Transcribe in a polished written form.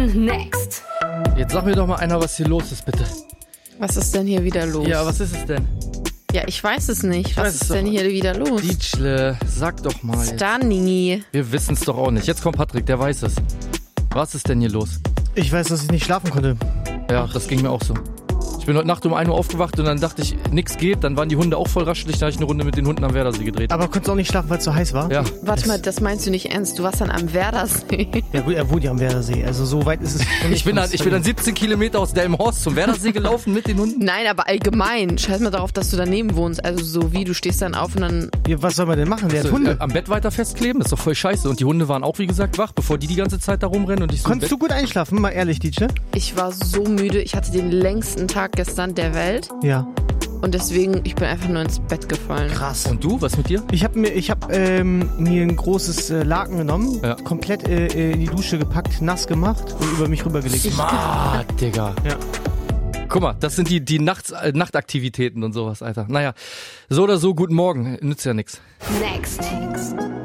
Stefan Next. Jetzt sag mir doch mal einer, was hier los ist, bitte. Was ist denn hier wieder los? Ja, was ist es denn? Ja, ich weiß es nicht. Was ist denn hier wieder los? Dietschle, sag doch mal. Stani. Wir wissen es doch auch nicht. Jetzt kommt Patrick, der weiß es. Was ist denn hier los? Ich weiß, dass ich nicht schlafen konnte. Ja, das ging mir auch so. Ich bin heute Nacht um 1 Uhr aufgewacht und dann dachte ich, nix geht. Dann waren die Hunde auch voll raschelig. Dann habe ich eine Runde mit den Hunden am Werdersee gedreht. Aber konntest du auch nicht schlafen, weil es so heiß war? Ja. Warte mal, das meinst du nicht ernst? Du warst dann am Werdersee. Ja gut, er wohnt ja am Werdersee. Also so weit ist es schon Ich bin dann 17 Kilometer aus Delmenhorst zum Werdersee gelaufen mit den Hunden. Nein, aber allgemein. Scheiß mal darauf, dass du daneben wohnst. Also so wie, du stehst dann auf und dann... Ja, was soll man denn machen? Der hat Hunde. Am Bett weiter festkleben, das ist doch voll scheiße. Und die Hunde waren auch, wie gesagt, wach, bevor die ganze Zeit da rumrennen. Und ich so Konntest du gut einschlafen? Mal ehrlich, Dietsche? Ich war so müde. Ich hatte den längsten Tag gestern der Welt. Ja. Und deswegen, ich bin einfach nur ins Bett gefallen. Krass. Und du, was mit dir? Ich hab mir ein großes Laken genommen, Ja. komplett in die Dusche gepackt, nass gemacht und über mich rübergelegt. Smart, Digga. Ja. Guck mal, das sind die Nachtaktivitäten und sowas, Alter. Naja, so oder so, guten Morgen. Nützt ja nix. Next.